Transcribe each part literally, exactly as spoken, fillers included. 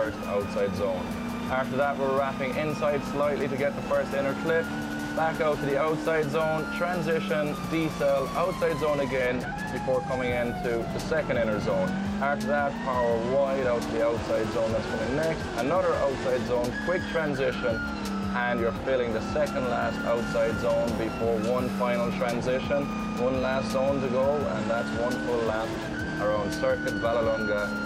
towards the outside zone. After that, we're wrapping inside slightly to get the first inner clip, back out to the outside zone, transition, decel, outside zone again before coming into the second inner zone. After that, power wide out to the outside zone that's coming next, another outside zone, quick transition, and you're filling the second last outside zone before one final transition. One last zone to go, and that's one full lap around Circuit Vallelunga.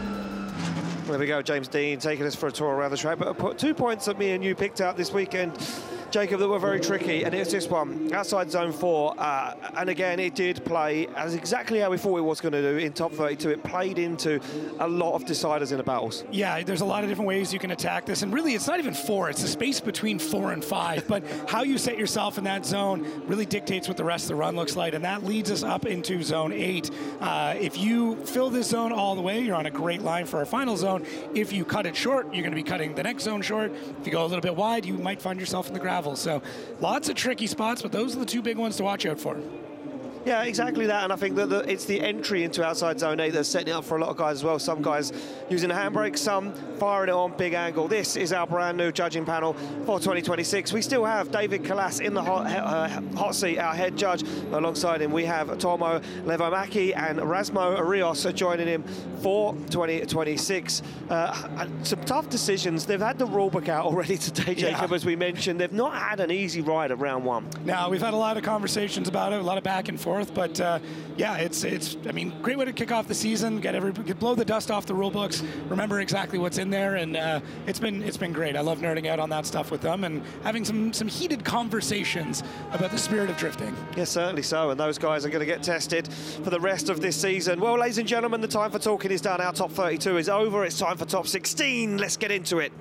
There we go, James Dean taking us for a tour around the track. But two points that me and you picked out this weekend, Jacob, that were very tricky, and it's this one, outside zone four, uh, and again, it did play as exactly how we thought it was going to do in top thirty-two. It played into a lot of deciders in the battles. Yeah, there's a lot of different ways you can attack this, and really, it's not even four, it's the space between four and five, but how you set yourself in that zone really dictates what the rest of the run looks like, and that leads us up into zone eight. Uh, if you fill this zone all the way, you're on a great line for our final zone. If you cut it short, you're going to be cutting the next zone short. If you go a little bit wide, you might find yourself in the gravel. So lots of tricky spots, but those are the two big ones to watch out for. Yeah, exactly that, and I think that the, it's the entry into outside zone eight that's setting it up for a lot of guys as well. Some guys using a handbrake, some firing it on big angle. This is our brand new judging panel for twenty twenty-six. We still have David Kalas in the hot, uh, hot seat, our head judge. Alongside him, we have Tomo Levomaki and Rasmo Rios joining him for twenty twenty-six. Uh, some tough decisions. They've had the rule book out already today, Jacob, yeah. As we mentioned. They've not had an easy ride at round one. Now, we've had a lot of conversations about it, a lot of back and forth. But uh, yeah, it's it's. I mean, great way to kick off the season. Get every get, blow the dust off the rule books. Remember exactly what's in there, and uh, it's been it's been great. I love nerding out on that stuff with them and having some some heated conversations about the spirit of drifting. Yes, certainly so. And those guys are going to get tested for the rest of this season. Well, ladies and gentlemen, the time for talking is done. Our top thirty-two is over. It's time for top sixteen. Let's get into it.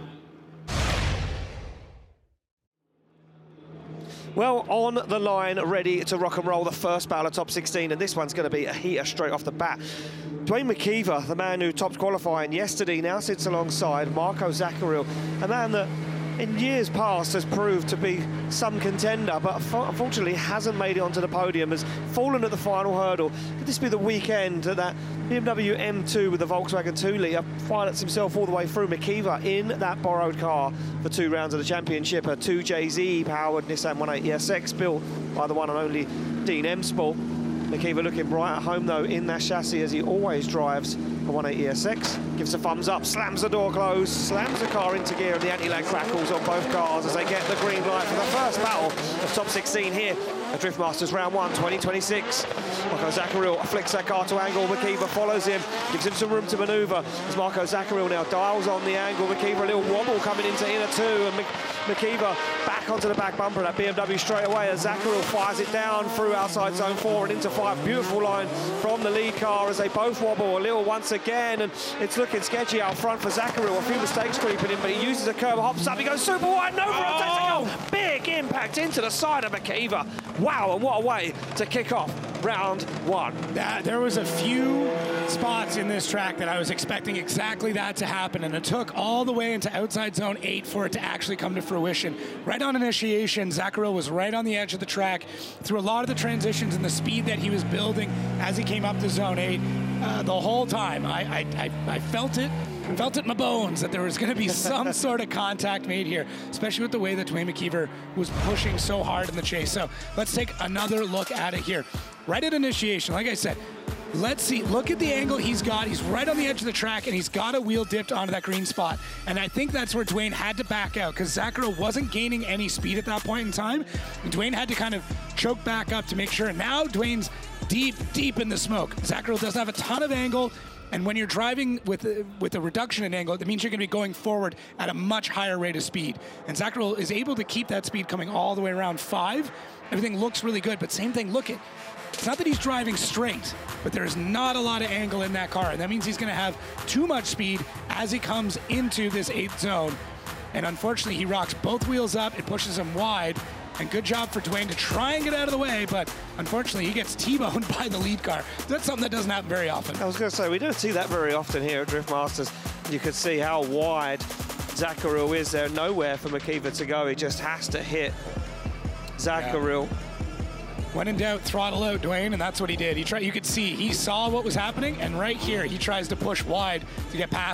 Well, on the line, ready to rock and roll, the first battle of top sixteen, and this one's going to be a heater straight off the bat. Dwayne McKeever, the man who topped qualifying yesterday, now sits alongside Marco Zaccaril, a man that in years past has proved to be some contender, but unfortunately hasn't made it onto the podium, has fallen at the final hurdle. Could this be the weekend that that B M W M two with the Volkswagen two litre pilots himself all the way through? McKeever in that borrowed car for two rounds of the championship, a two J Z powered Nissan one eighty S X built by the one and only Dean M Sport. McKeever looking right at home though in that chassis, as he always drives a one eighty S X. Gives a thumbs up, slams the door closed, slams the car into gear, and the anti-lag crackles on both cars as they get the green light for the first battle of top sixteen here at Drift Masters round one twenty twenty-six. Marco Zaccaril flicks that car to angle. McKeever follows him, gives him some room to manoeuvre as Marco Zaccaril now dials on the angle. McKeever a little wobble coming into inner two, and Mc McKeever back onto the back bumper of that B M W straight away as Zaccaril fires it down through outside zone four and into five. Beautiful line from the lead car as they both wobble a little once again, and it's looking sketchy out front for Zaccaril. A few mistakes creeping in, but he uses a curb, hops up, he goes super wide, no front oh! Big impact into the side of McKeever. Wow, and what a way to kick off round one. Uh, there was a few spots in this track that I was expecting exactly that to happen, and it took all the way into outside zone eight for it to actually come to fruition. Right on initiation, Zaccaril was right on the edge of the track through a lot of the transitions and the speed that he was building as he came up to zone eight. Uh, the whole time, I, I, I, I felt it. I felt it in my bones that there was going to be some sort of contact made here, especially with the way that Dwayne McKeever was pushing so hard in the chase. So let's take another look at it here. Right at initiation, like I said, let's see, look at the angle he's got. He's right on the edge of the track, and he's got a wheel dipped onto that green spot. And I think that's where Dwayne had to back out, because Zaccaril wasn't gaining any speed at that point in time. And Dwayne had to kind of choke back up to make sure. And now Dwayne's deep, deep in the smoke. Zaccaril doesn't have a ton of angle. And when you're driving with a, with a reduction in angle, that means you're going to be going forward at a much higher rate of speed. And Zaccaril is able to keep that speed coming all the way around five. Everything looks really good, but same thing, look at, it's not that he's driving straight, but there's not a lot of angle in that car. And that means he's going to have too much speed as he comes into this eighth zone. And unfortunately, he rocks both wheels up. It pushes him wide. And good job for Dwayne to try and get out of the way, but unfortunately he gets T-boned by the lead car. That's something that doesn't happen very often. I was going to say, we don't see that very often here at Drift Masters. You can see how wide Zaccaril is there. Nowhere for McKeever to go. He just has to hit Zaccaril. Yeah. When in doubt, throttle out, Dwayne, and that's what he did. He tried. You could see he saw what was happening, and right here he tries to push wide to get past